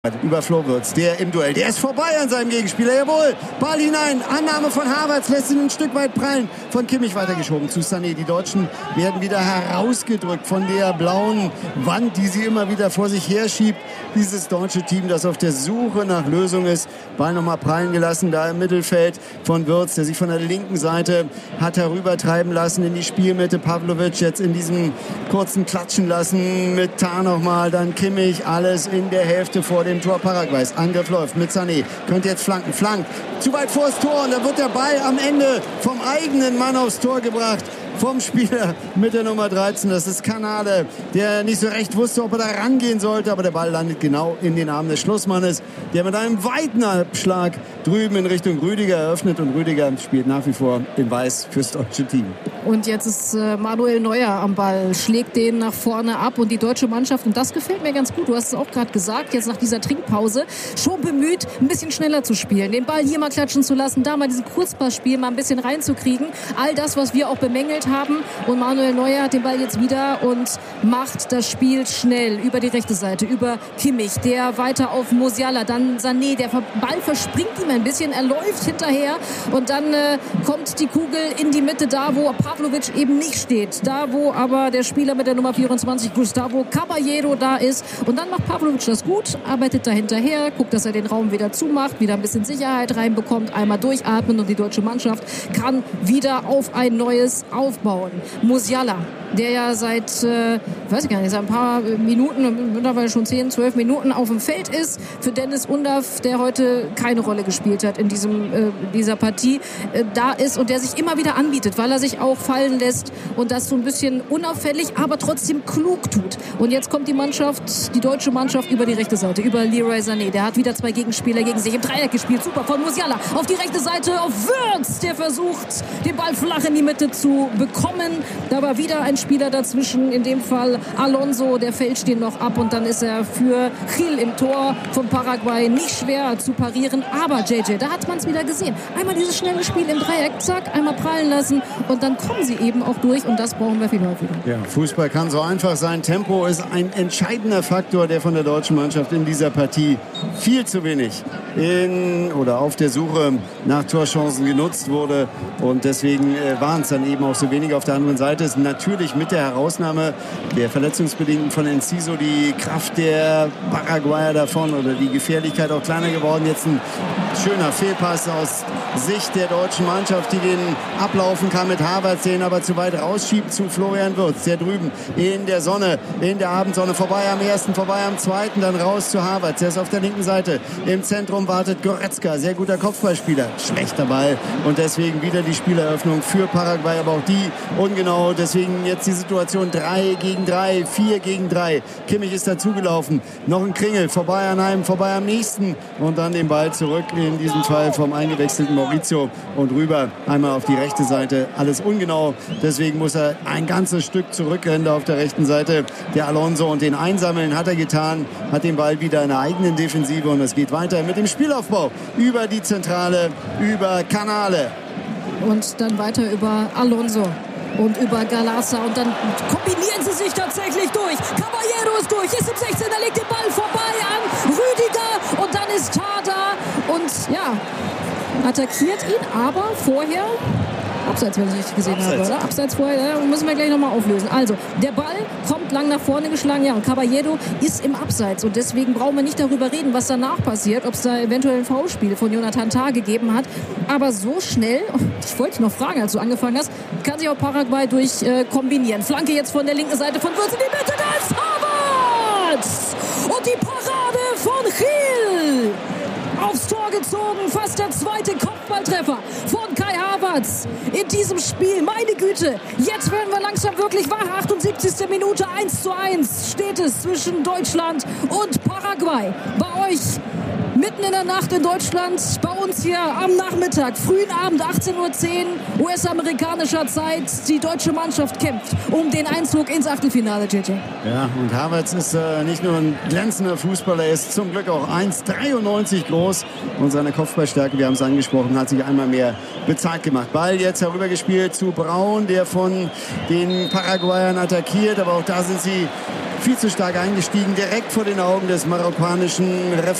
Über Flo Würz, der im Duell, der ist vorbei an seinem Gegenspieler, jawohl, Ball hinein, Annahme von Havertz, lässt ihn ein Stück weit prallen, von Kimmich weitergeschoben zu Sané. Die Deutschen werden wieder herausgedrückt von der blauen Wand, die sie immer wieder vor sich herschiebt. Dieses deutsche Team, das auf der Suche nach Lösung ist, Ball nochmal prallen gelassen, da im Mittelfeld von Würz, der sich von der linken Seite hat herübertreiben lassen in die Spielmitte. Pavlovic jetzt in diesem kurzen Klatschen lassen, mit Tah nochmal, dann Kimmich, alles in der Hälfte vor dem Tor Paraguays. Angriff läuft mit Sané. Könnte jetzt flanken. Flankt. Zu weit vors Tor. Und da wird der Ball am Ende vom eigenen Mann aufs Tor gebracht. Vom Spieler mit der Nummer 13. Das ist Canale, der nicht so recht wusste, ob er da rangehen sollte. Aber der Ball landet genau in den Armen des Schlussmannes, der mit einem weiten Abschlag drüben in Richtung Rüdiger eröffnet. Und Rüdiger spielt nach wie vor in Weiß fürs deutsche Team. Und jetzt ist Manuel Neuer am Ball, schlägt den nach vorne ab. Und die deutsche Mannschaft, und das gefällt mir ganz gut, du hast es auch gerade gesagt, jetzt nach dieser Trinkpause, schon bemüht, ein bisschen schneller zu spielen. Den Ball hier mal klatschen zu lassen, da mal diesen Kurzpassspiel mal ein bisschen reinzukriegen. All das, was wir auch bemängelt haben. Und Manuel Neuer hat den Ball jetzt wieder und macht das Spiel schnell über die rechte Seite, über Kimmich, der weiter auf Musiala, dann Sané, der Ball verspringt ihm ein bisschen, er läuft hinterher und dann kommt die Kugel in die Mitte, da wo Pavlovic eben nicht steht, da wo aber der Spieler mit der Nummer 24, Gustavo Caballero, da ist, und dann macht Pavlovic das gut, arbeitet da hinterher, guckt, dass er den Raum wieder zumacht, wieder ein bisschen Sicherheit reinbekommt, einmal durchatmen und die deutsche Mannschaft kann wieder auf ein neues aufbauen. Musiala, der ja seit, weiß ich gar nicht, seit ein paar Minuten, mittlerweile schon 10, 12 Minuten auf dem Feld ist, für Dennis Undav, der heute keine Rolle gespielt hat in dieser Partie, da ist und der sich immer wieder anbietet, weil er sich auch fallen lässt und das so ein bisschen unauffällig, aber trotzdem klug tut. Und jetzt kommt die deutsche Mannschaft über die rechte Seite, über Leroy Sané. Der hat wieder zwei Gegenspieler gegen sich im Dreieck gespielt. Super von Musiala auf die rechte Seite, auf Würz, der versucht, den Ball flach in die Mitte zu bekommen. Da war wieder ein Spieler dazwischen, in dem Fall Alonso, der fälscht den noch ab und dann ist er für Gil im Tor von Paraguay nicht schwer zu parieren. Aber JJ, da hat man es wieder gesehen. Einmal dieses schnelle Spiel im Dreieck, zack, einmal prallen lassen und dann kommen sie eben auch durch und das brauchen wir viel häufiger. Ja, Fußball kann so einfach sein. Tempo ist ein entscheidender Faktor, der von der deutschen Mannschaft in dieser Partie viel zu wenig auf der Suche nach Torchancen genutzt wurde und deswegen waren es dann eben auch so wenig. Auf der anderen Seite ist natürlich mit der Herausnahme der Verletzungsbedingten von Enciso die Kraft der Paraguayer davon oder die Gefährlichkeit auch kleiner geworden. Jetzt ein schöner Fehlpass aus Sicht der deutschen Mannschaft, die den ablaufen kann mit Havertz, den aber zu weit rausschiebt zu Florian Würz, der drüben in der Sonne, in der Abendsonne, vorbei am ersten, vorbei am zweiten, dann raus zu Havertz. Der ist auf der linken Seite. Im Zentrum wartet Goretzka, sehr guter Kopfballspieler. Schlechter Ball und deswegen wieder die Spieleröffnung für Paraguay, aber auch die ungenau. Deswegen jetzt die Situation 3 gegen 3, 4 gegen 3. Kimmich ist dazugelaufen. Noch ein Kringel, vorbei an einem, vorbei am nächsten und dann den Ball zurück, in diesem Fall vom eingewechselten Maurizio und rüber einmal auf die rechte Seite. Alles ungenau, deswegen muss er ein ganzes Stück zurückrennen auf der rechten Seite. Der Alonso und den einsammeln hat er getan, hat den Ball wieder in der eigenen Defensive und es geht weiter mit dem Spielaufbau über die Zentrale, über Canale. Und dann weiter über Alonso und über Galassa und dann kombinieren sie sich tatsächlich durch. Caballero ist durch, ist im 16er, legt den Ball vorbei an Rüdiger und dann ist Tah da und ja, attackiert ihn, aber vorher Abseits, wenn ich richtig gesehen habe, oder? Abseits vorher, müssen wir gleich nochmal auflösen. Also, der Ball kommt lang nach vorne geschlagen, ja, und Caballero ist im Abseits und deswegen brauchen wir nicht darüber reden, was danach passiert, ob es da eventuell ein Foulspiel von Jonathan Tah gegeben hat, aber so schnell, ich wollte dich noch fragen, als du angefangen hast, kann sich auch Paraguay durch kombinieren. Flanke jetzt von der linken Seite von Würz in die Mitte, da ist Havertz! Und die Parade von Gil! Aufs Tor gezogen, fast der zweite Kopfballtreffer von Kai Havertz in diesem Spiel. Meine Güte, jetzt werden wir langsam wirklich wach. 78. Minute, 1:1 steht es zwischen Deutschland und Paraguay. Bei euch mitten in der Nacht in Deutschland, bei uns hier am Nachmittag, frühen Abend, 18:10 Uhr, US-amerikanischer Zeit. Die deutsche Mannschaft kämpft um den Einzug ins Achtelfinale, JJ. Ja, und Havertz ist nicht nur ein glänzender Fußballer, er ist zum Glück auch 1,93 groß und seine Kopfballstärke, wir haben es angesprochen, hat sich einmal mehr bezahlt gemacht. Ball jetzt herübergespielt zu Braun, der von den Paraguayern attackiert, aber auch da sind sie viel zu stark eingestiegen, direkt vor den Augen des marokkanischen Referees.